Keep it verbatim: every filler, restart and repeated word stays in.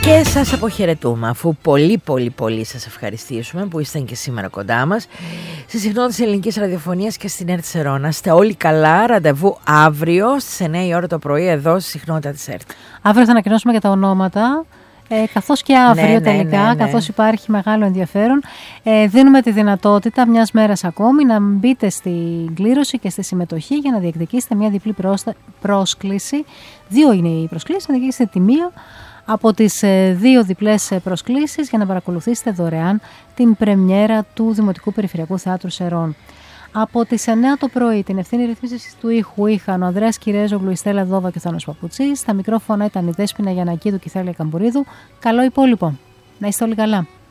Και σας αποχαιρετούμε, αφού πολύ πολύ πολύ σας ευχαριστήσουμε που είστε και σήμερα κοντά μας στη συχνότητα της ελληνικής ραδιοφωνίας και στην ΕΡΤ της ΕΡΟ. Να είστε όλοι καλά, ραντεβού αύριο στις εννιά η ώρα το πρωί εδώ στη συχνότητα της ΕΡΤ. Αύριο θα ανακοινώσουμε και τα ονόματα. Ε, καθώς και αύριο ναι, τελικά, ναι, ναι, ναι. καθώς υπάρχει μεγάλο ενδιαφέρον, ε, δίνουμε τη δυνατότητα μιας μέρας ακόμη να μπείτε στην κλήρωση και στη συμμετοχή για να διεκδικήσετε μια διπλή πρόστα... πρόσκληση. Δύο είναι οι προσκλήσεις, να διεκδικήσετε τη μία από τις ε, δύο διπλές προσκλήσεις για να παρακολουθήσετε δωρεάν την πρεμιέρα του Δημοτικού Περιφερειακού Θεάτρου Σερών. Από τις εννιά το πρωί την ευθύνη ρυθμίσης του ήχου είχαν ο Ανδρέας Κυρέζογλου, η Στέλλα Δόβα και ο Θάνος Παπουτσής. Στα μικρόφωνα ήταν η Δέσποινα Γιαννακίδου και η Θάλια Καμπουρίδου. Καλό υπόλοιπο. Να είστε όλοι καλά.